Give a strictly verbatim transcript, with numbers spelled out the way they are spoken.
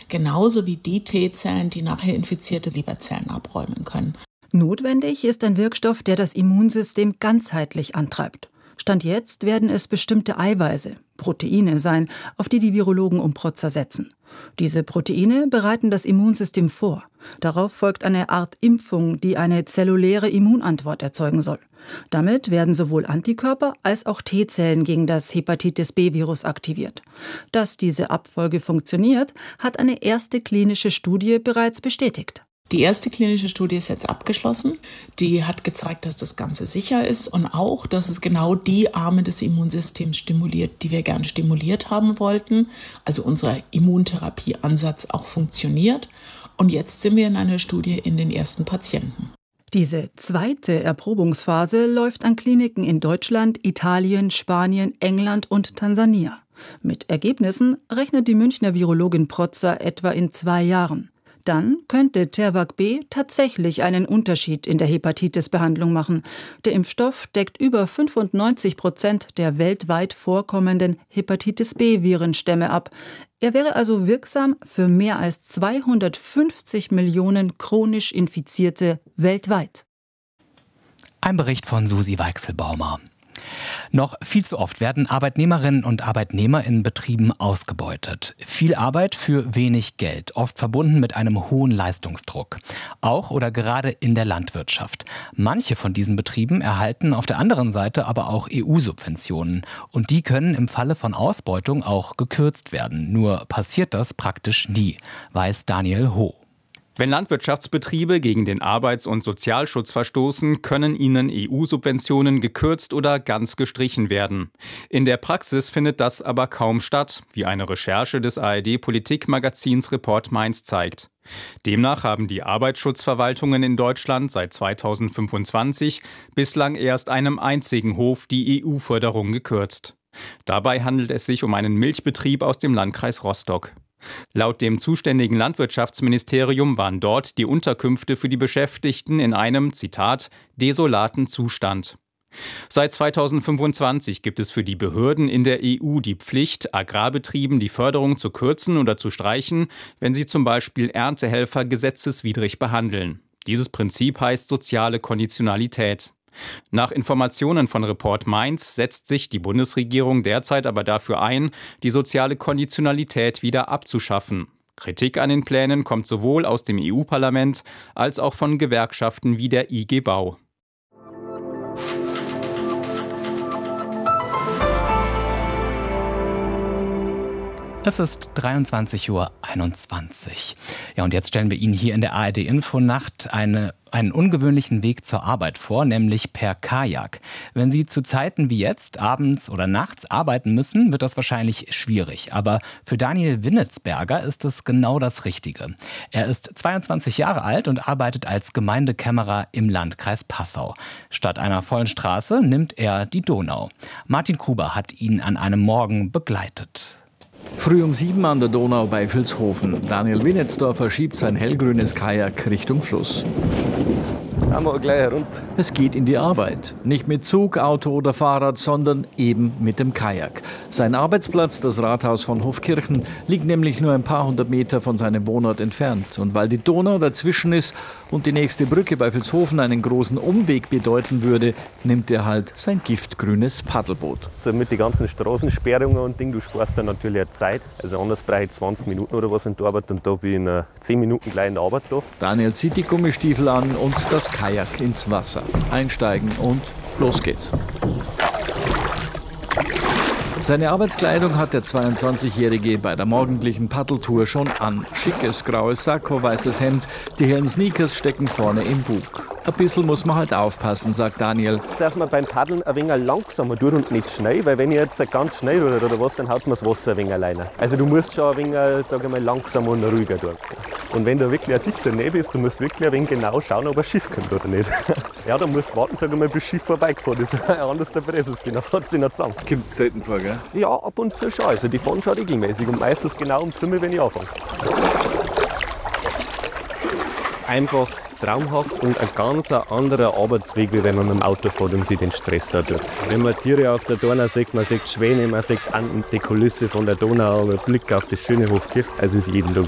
genauso wie die T-Zellen, die nachher infizierte Leberzellen abräumen können. Notwendig ist ein Wirkstoff, der das Immunsystem ganzheitlich antreibt. Stand jetzt werden es bestimmte Eiweiße, Proteine sein, auf die die Virologen um Protzer setzen. Diese Proteine bereiten das Immunsystem vor. Darauf folgt eine Art Impfung, die eine zelluläre Immunantwort erzeugen soll. Damit werden sowohl Antikörper als auch T-Zellen gegen das Hepatitis-B-Virus aktiviert. Dass diese Abfolge funktioniert, hat eine erste klinische Studie bereits bestätigt. Die erste klinische Studie ist jetzt abgeschlossen. Die hat gezeigt, dass das Ganze sicher ist und auch, dass es genau die Arme des Immunsystems stimuliert, die wir gern stimuliert haben wollten. Also unser Immuntherapieansatz auch funktioniert. Und jetzt sind wir in einer Studie in den ersten Patienten. Diese zweite Erprobungsphase läuft an Kliniken in Deutschland, Italien, Spanien, England und Tansania. Mit Ergebnissen rechnet die Münchner Virologin Protzer etwa in zwei Jahren. Dann könnte Tervac B tatsächlich einen Unterschied in der Hepatitis-Behandlung machen. Der Impfstoff deckt über fünfundneunzig Prozent der weltweit vorkommenden Hepatitis-B-Virenstämme ab. Er wäre also wirksam für mehr als zweihundertfünfzig Millionen chronisch Infizierte weltweit. Ein Bericht von Susi Weichselbaumer. Noch viel zu oft werden Arbeitnehmerinnen und Arbeitnehmer in Betrieben ausgebeutet. Viel Arbeit für wenig Geld, oft verbunden mit einem hohen Leistungsdruck. Auch oder gerade in der Landwirtschaft. Manche von diesen Betrieben erhalten auf der anderen Seite aber auch E U-Subventionen. Und die können im Falle von Ausbeutung auch gekürzt werden. Nur passiert das praktisch nie, weiß Daniel Ho. Wenn Landwirtschaftsbetriebe gegen den Arbeits- und Sozialschutz verstoßen, können ihnen E U-Subventionen gekürzt oder ganz gestrichen werden. In der Praxis findet das aber kaum statt, wie eine Recherche des A R D-Politikmagazins Report Mainz zeigt. Demnach haben die Arbeitsschutzverwaltungen in Deutschland seit zweitausendfünfundzwanzig bislang erst einem einzigen Hof die E U-Förderung gekürzt. Dabei handelt es sich um einen Milchbetrieb aus dem Landkreis Rostock. Laut dem zuständigen Landwirtschaftsministerium waren dort die Unterkünfte für die Beschäftigten in einem, Zitat, desolaten Zustand. Seit zweitausendfünfundzwanzig gibt es für die Behörden in der E U die Pflicht, Agrarbetrieben die Förderung zu kürzen oder zu streichen, wenn sie zum Beispiel Erntehelfer gesetzeswidrig behandeln. Dieses Prinzip heißt soziale Konditionalität. Nach Informationen von Report Mainz setzt sich die Bundesregierung derzeit aber dafür ein, die soziale Konditionalität wieder abzuschaffen. Kritik an den Plänen kommt sowohl aus dem E U-Parlament als auch von Gewerkschaften wie der I G Bau. Es ist dreiundzwanzig Uhr einundzwanzig. Ja, und jetzt stellen wir Ihnen hier in der A R D-Infonacht eine, einen ungewöhnlichen Weg zur Arbeit vor, nämlich per Kajak. Wenn Sie zu Zeiten wie jetzt, abends oder nachts arbeiten müssen, wird das wahrscheinlich schwierig. Aber für Daniel Winnitzberger ist es genau das Richtige. Er ist zweiundzwanzig Jahre alt und arbeitet als Gemeindekämmerer im Landkreis Passau. Statt einer vollen Straße nimmt er die Donau. Martin Kuber hat ihn an einem Morgen begleitet. Früh um sieben an der Donau bei Vilshofen. Daniel Winnetsdorfer schiebt sein hellgrünes Kajak Richtung Fluss. Haben wir gleich herunter. Es geht in die Arbeit. Nicht mit Zug, Auto oder Fahrrad, sondern eben mit dem Kajak. Sein Arbeitsplatz, das Rathaus von Hofkirchen, liegt nämlich nur ein paar hundert Meter von seinem Wohnort entfernt. Und weil die Donau dazwischen ist und die nächste Brücke bei Vilshofen einen großen Umweg bedeuten würde, nimmt er halt sein giftgrünes Paddelboot. Also mit den ganzen Straßensperrungen und Ding, du sparst dann natürlich auch Zeit. Also anders brauche ich zwanzig Minuten oder was in der Arbeit und da bin ich in zehn Minuten gleich in der Arbeit da. Daniel zieht die Gummistiefel an und das Kajak ins Wasser. Einsteigen und los geht's. Seine Arbeitskleidung hat der zweiundzwanzigjährige bei der morgendlichen Paddeltour schon an. Schickes graues Sakko, weißes Hemd, die hellen Sneakers stecken vorne im Bug. Ein bisschen muss man halt aufpassen, sagt Daniel. Dass man beim Paddeln ein wenig langsamer tut und nicht schnell, weil wenn ich jetzt ganz schnell rühre oder was, dann haut mir das Wasser ein wenig alleine. Also du musst schon ein wenig, sag ich mal, langsamer und ruhiger tun. Und wenn da wirklich ein dichter Nebel ist, du musst wirklich ein wenig genau schauen, ob ein Schiff kommt oder nicht. Ja, dann musst du warten, sag ich mal, bis das Schiff vorbeigefahren ist. Anders da presst es dich, dann fährt es dich nicht zusammen. Kommt es selten vor, gell? Ja, ab und zu schon. Also die fahren schon regelmäßig und meistens genau um fünf, wenn ich anfange. Einfach traumhaft und ein ganz anderer Arbeitsweg, wie wenn man mit dem Auto fährt und sich den Stress hat. Wenn man Tiere auf der Donau sieht, man sieht Schwäne, man sieht die Kulisse von der Donau, einen Blick auf das schöne Hofkirchen, also ist jeden Tag